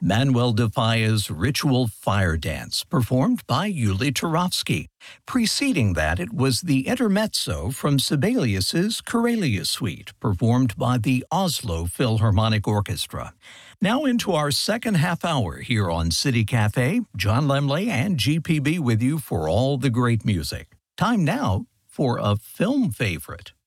Manuel de Falla's Ritual Fire Dance, performed by Yuli Turovsky. Preceding that, it was the Intermezzo from Sibelius's Karelia Suite, performed by the Oslo Philharmonic Orchestra. Now into our second half hour here on City Cafe. John Lemley and GPB with you for all the great music. Time now for a film favorite.